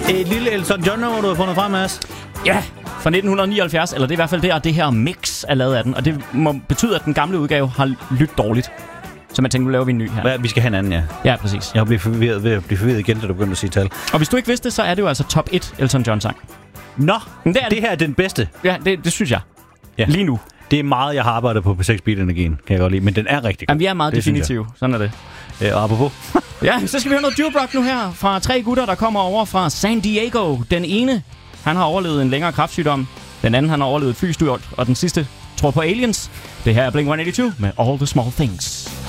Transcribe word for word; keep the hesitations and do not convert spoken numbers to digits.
Et lille Elton John-nummer, du har fundet frem, Mads. Ja, fra nitten nioghalvfjerds, eller det er i hvert fald det, og det her mix er lavet af den. Og det må betyde, at den gamle udgave har lyttet dårligt. Så man tænker, nu laver vi en ny her. Hvad, vi skal have en anden, ja. Ja, præcis. Jeg bliver forvirret ved at blive forvirret igen, da du begynder at sige tal. Og hvis du ikke vidste det, så er det jo altså top et Elton John-sang. Nå, Men det, er det her er den bedste. Ja, det, det synes jeg. Ja. Lige nu. Det er meget, jeg har arbejdet på P seks Beat-energien, kan jeg godt lide. Men den er rigtig god. Jamen, vi er meget det definitive. Sådan er det. Øh, og apropos. Ja, så skal vi høre noget Dubrock nu her fra tre gutter, der kommer over fra San Diego. Den ene, han har overlevet en længere kræftsygdom. Den anden, han har overlevet et flystyrt. Og den sidste tror på aliens. Det her er Blink et et to med All the Small Things.